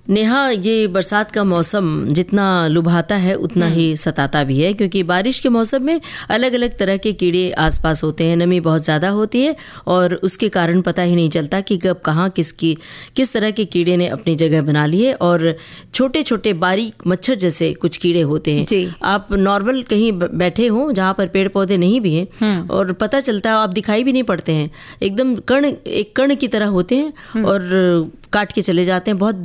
नेहा, ये बरसात का मौसम जितना लुभाता है उतना ही सताता भी है, क्योंकि बारिश के मौसम में अलग अलग तरह के कीड़े आसपास होते हैं। नमी बहुत ज़्यादा होती है और उसके कारण पता ही नहीं चलता कि कब कहाँ किस तरह के कीड़े ने अपनी जगह बना ली है। और छोटे छोटे बारीक मच्छर जैसे कुछ कीड़े होते हैं। आप नॉर्मल कहीं बैठे हो जहाँ पर पेड़ पौधे नहीं भी हैं और पता चलता है, आप दिखाई भी नहीं पड़ते हैं, एकदम एक कण की तरह होते हैं और काट के चले जाते हैं। बहुत